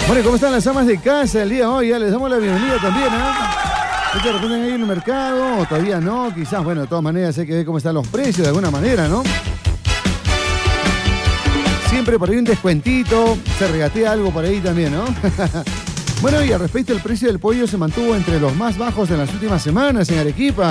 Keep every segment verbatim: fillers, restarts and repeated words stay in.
Bueno, ¿cómo están las amas de casa el día de hoy? Ya les damos la bienvenida también, ¿ah? ¿eh? ¿Te responden ahí en el mercado? ¿O todavía no? Quizás, bueno, de todas maneras hay que ver cómo están los precios de alguna manera, ¿no? Siempre por ahí un descuentito, se regatea algo por ahí también, ¿no? Bueno, y al respecto, el precio del pollo se mantuvo entre los más bajos de las últimas semanas en Arequipa.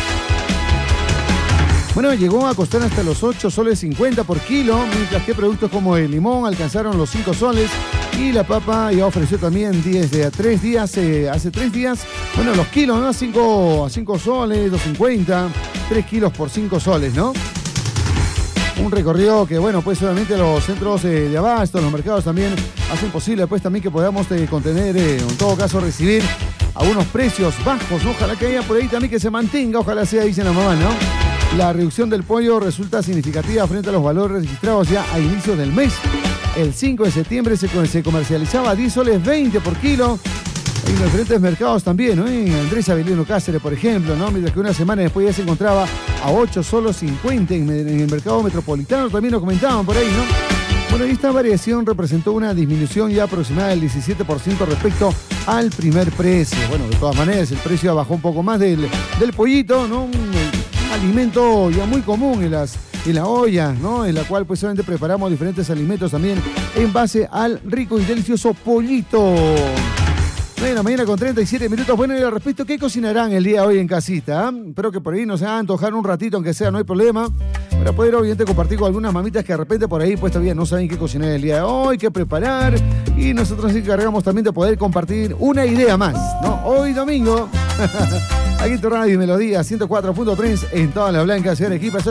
Bueno, llegó a costar hasta los ocho soles cincuenta por kilo, mientras que productos como el limón alcanzaron los cinco soles y la papa ya ofreció también desde tres días, eh, hace tres días, bueno, los kilos, ¿no? cinco, a cinco soles, dos cincuenta, tres kilos por cinco soles, ¿no? Un recorrido que, bueno, pues solamente los centros eh, de abasto, los mercados también hacen posible, pues también que podamos eh, contener, eh, en todo caso recibir a unos precios bajos. Ojalá que haya por ahí también que se mantenga, ojalá sea, dicen la mamá, ¿no? La reducción del pollo resulta significativa frente a los valores registrados ya a inicio del mes. El cinco de septiembre se, se comercializaba a diez soles veinte por kilo en los diferentes mercados también, ¿no? En Andrés Avelino Cáceres, por ejemplo, ¿no? Mientras que una semana después ya se encontraba a ocho soles cincuenta en, en el mercado metropolitano, también lo comentaban por ahí, ¿no? Bueno, y esta variación representó una disminución ya aproximada del diecisiete por ciento respecto al primer precio. Bueno, de todas maneras, el precio bajó un poco más del, del pollito, ¿no? Un, alimento ya muy común en, las, en la olla, ¿no? En la cual pues solamente preparamos diferentes alimentos también en base al rico y delicioso pollito. nueve de la mañana con treinta y siete minutos. Bueno, y al respecto, ¿qué cocinarán el día de hoy en casita? ¿eh? Espero que por ahí nos hagan antojar un ratito, aunque sea, no hay problema. Para poder, obviamente, compartir con algunas mamitas que de repente por ahí pues todavía no saben qué cocinar el día de hoy, qué preparar. Y nosotros nos encargamos también de poder compartir una idea más, ¿no? Hoy domingo. Aquí en tu radio y Melodía ciento cuatro punto tres en toda la Blanca Ciudad de Arequipa.